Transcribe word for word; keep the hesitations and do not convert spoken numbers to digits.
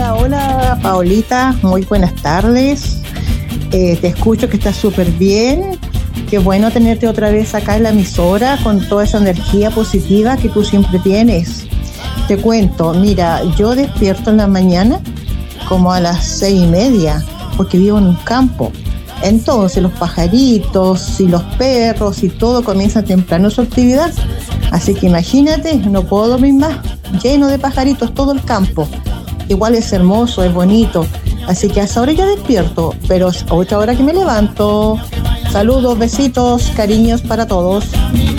Hola, hola, Paolita, muy buenas tardes. Eh, te escucho que estás súper bien. Qué bueno tenerte otra vez acá en la emisora con toda esa energía positiva que tú siempre tienes. Te cuento, mira, yo despierto en la mañana como a las seis y media, porque vivo en un campo. Entonces los pajaritos y los perros y todo comienza temprano su actividad. Así que imagínate, no puedo dormir más, lleno de pajaritos todo el campo. Igual es hermoso, es bonito. Así que a esa hora ya despierto, pero a otra hora que me levanto. Saludos, besitos, cariños para todos.